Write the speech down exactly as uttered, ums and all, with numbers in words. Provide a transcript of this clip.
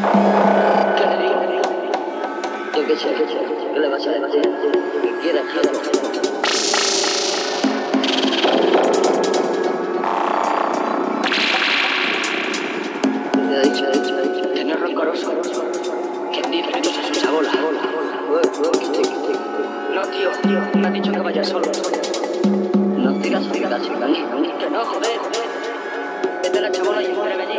¿Qué le digo? Yo qué sé, ¿qué le vas a decir? Que quiera, quiera. Le ha dicho, ha dicho, ha dicho. Que no es rencoroso. Que en diez minutos es un chabola. No, tío, tío, me ha dicho que vaya solo. No digas, digas, digas. Que no, joder. Vete a la chabola y espérame.